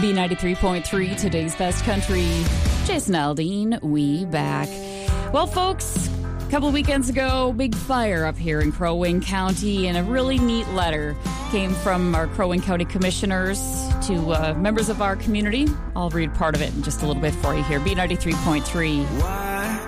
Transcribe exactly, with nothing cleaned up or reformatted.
B ninety-three point three, today's best country. Jason Aldean, we back. Well, folks, a couple of weekends ago, big fire up here in Crow Wing County, and a really neat letter came from our Crow Wing County commissioners to uh, members of our community. I'll read part of it in just a little bit for you here. B ninety-three point three. Why?